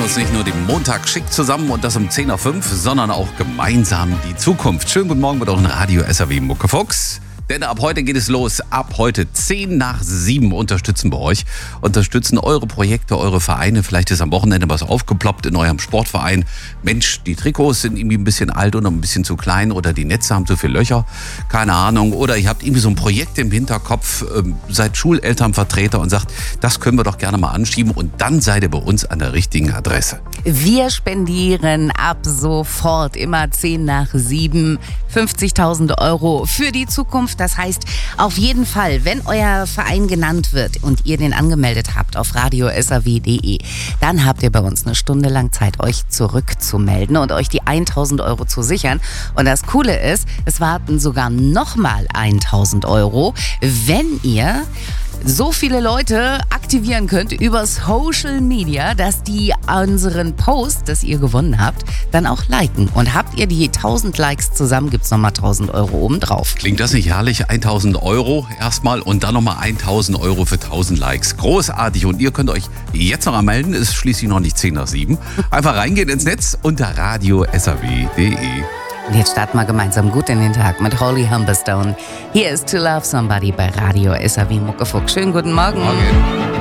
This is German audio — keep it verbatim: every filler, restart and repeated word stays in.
uns nicht nur den Montag schick zusammen und das um zehn Uhr fünf, sondern auch gemeinsam die Zukunft. Schönen guten Morgen mit euren Radio S R W Muckefuchs. Denn ab heute geht es los. Ab heute zehn nach sieben unterstützen wir euch. Unterstützen eure Projekte, eure Vereine. Vielleicht ist am Wochenende was aufgeploppt in eurem Sportverein. Mensch, die Trikots sind irgendwie ein bisschen alt oder ein bisschen zu klein oder die Netze haben zu viele Löcher. Keine Ahnung. Oder ihr habt irgendwie so ein Projekt im Hinterkopf, ähm, seid Schulelternvertreter und sagt, das können wir doch gerne mal anschieben. Und dann seid ihr bei uns an der richtigen Adresse. Wir spendieren ab sofort immer zehn nach sieben fünfzigtausend Euro für die Zukunft. Das heißt, auf jeden Fall, wenn euer Verein genannt wird und ihr den angemeldet habt auf radio s r w punkt d e, dann habt ihr bei uns eine Stunde lang Zeit, euch zurückzumelden und euch die tausend Euro zu sichern. Und das Coole ist, es warten sogar nochmal tausend Euro, wenn ihr so viele Leute aktivieren könnt über Social Media, dass die unseren Post, das ihr gewonnen habt, dann auch liken. Und habt ihr die tausend Likes zusammen, gibt es nochmal tausend Euro obendrauf. Klingt das nicht herrlich? tausend Euro erstmal und dann nochmal tausend Euro für tausend Likes. Großartig. Und ihr könnt euch jetzt noch anmelden, ist schließlich noch nicht zehn nach sieben. Einfach reingehen ins Netz unter radio s r w punkt d e. Und jetzt starten wir gemeinsam gut in den Tag mit Holly Humberstone. Hier ist To Love Somebody bei Radio S R W Muckefuchs. Schönen guten Morgen. Morgen.